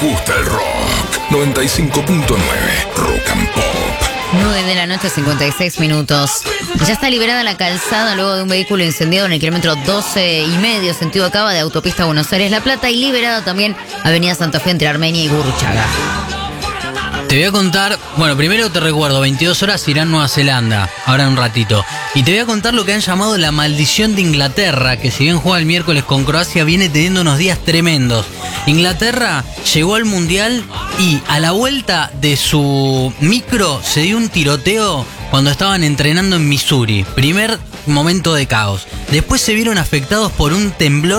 gusta el rock. 95.9 Rock and Pop. 9 de la noche, 56 minutos. Ya está liberada la calzada luego de un vehículo incendiado en el kilómetro 12,5 sentido Cava de autopista Buenos Aires-La Plata, y liberada también Avenida Santa Fe entre Armenia y Gurruchaga. Te voy a contar, bueno, primero te recuerdo, 22 horas irán Nueva Zelanda, ahora en un ratito. Y te voy a contar lo que han llamado la maldición de Inglaterra, que si bien juega el miércoles con Croacia, viene teniendo unos días tremendos. Inglaterra llegó al Mundial y a la vuelta de su micro se dio un tiroteo cuando estaban entrenando en Missouri. Primer momento de caos. Después se vieron afectados por un temblor